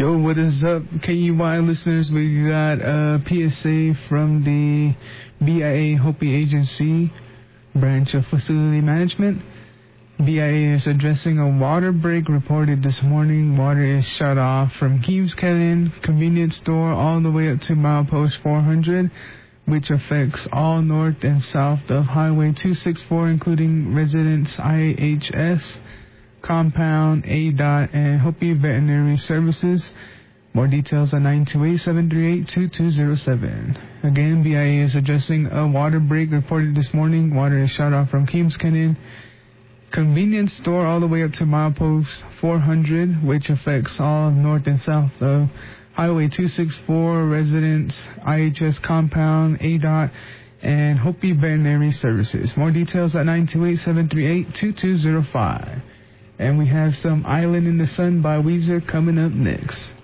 Yo, what is up, KUY listeners? We got a PSA from the BIA Hopi Agency, branch of facility management. BIA is addressing a water break reported this morning. Water is shut off from Keemskellen convenience store all the way up to milepost 400, which affects all north and south of Highway 264, including residents IHS, Compound, ADOT, and Hopi Veterinary Services. More details at 928-738-2207. Again, BIA is addressing a water break reported this morning. Water is shut off from Keemskellen convenience store all the way up to milepost 400, which affects all north and south of Highway 264, residents, IHS Compound, ADOT, and Hopi Veterinary Services. More details at 928-738-2205. And we have some Island in the Sun by Weezer coming up next.